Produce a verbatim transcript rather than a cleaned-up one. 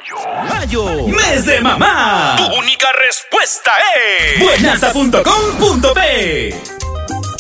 Mayo, mes de mamá. Tu única respuesta es buenaza punto com punto pe.